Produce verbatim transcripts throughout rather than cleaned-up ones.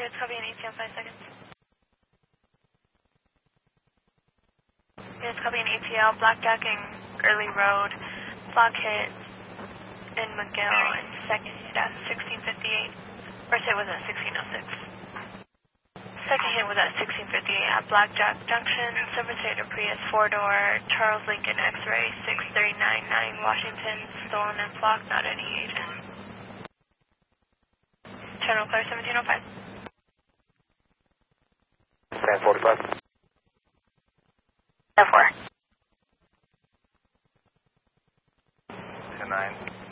Units copy in A T M five seconds. Units copy in A T L, Blackjack and Early Road. Block hit in McGill and second hit at sixteen fifty-eight. First hit was at sixteen oh six. Second hit was at sixteen fifty-eight at Blackjack Junction, Silver Toyota Prius four door, Charles Lincoln X-Ray six three nine nine, Washington, stolen and blocked, not any agent. Channel clear seventeen oh five. ten forty-five. ten four. ten nine.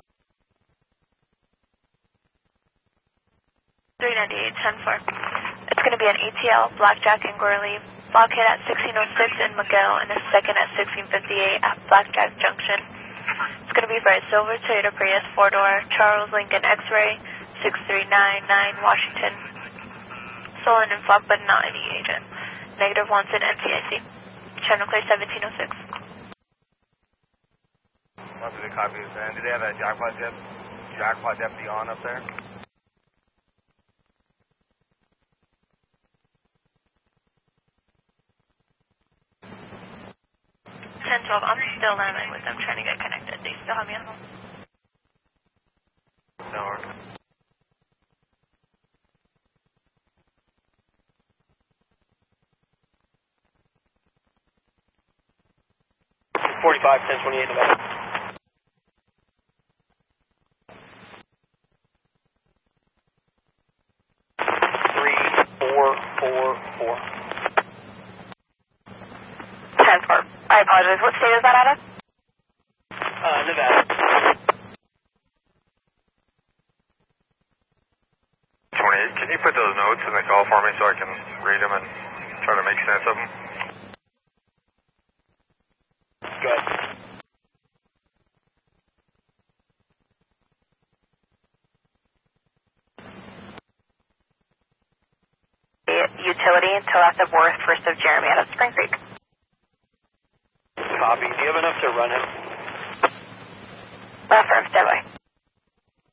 three ninety-eight, ten four. It's going to be an A T L, Blackjack and Gurley. Block hit at sixteen oh six in McGill and a second at sixteen fifty-eight at Blackjack Junction. It's going to be for a Silver Toyota Prius four door, Charles Lincoln X-Ray six three nine nine, Washington. Stolen and flocked, but not any agent. Negative wants in N C I C. Channel clear seventeen oh six. Once the copy is in, do they have a jackpot, dep jackpot deputy on up there? ten twelve, I'm still landing with them trying to get connected. They still have me on hold. No worries. forty-five, ten twenty-eight, Nevada. three four four four. ten four. I apologize. What state is that out of? Uh, Nevada. twenty-eight, can you put those notes in the call for me so I can read them and try to make sense of them? Good. Utility until after Worth, first of Jeremy out of Spring Creek. Copy. Do you have enough to run it? Affirm, standby.